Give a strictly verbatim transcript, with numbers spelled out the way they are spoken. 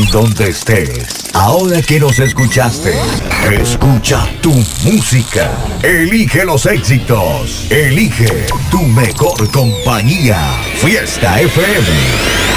donde estés, ahora que nos escuchaste, escucha tu música. Elige los éxitos. Elige tu mejor compañía. Fiesta F M.